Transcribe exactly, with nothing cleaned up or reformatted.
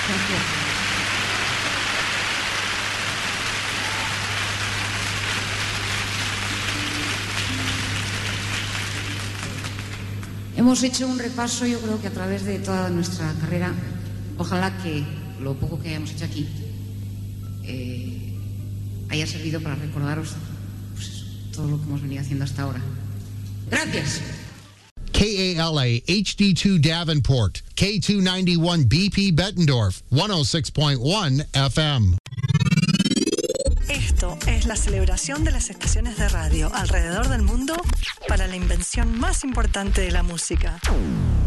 Gracias. Hemos hecho un repaso, yo creo que a través de toda nuestra carrera. Ojalá que lo poco que hayamos hecho aquí eh, haya servido para recordaros pues eso, todo lo que hemos venido haciendo hasta ahora. Gracias. K A L A H D two Davenport, K two ninety-one B P Bettendorf, one oh six point one F M. Esto es la celebración de las estaciones de radio alrededor del mundo para la invención más importante de la música.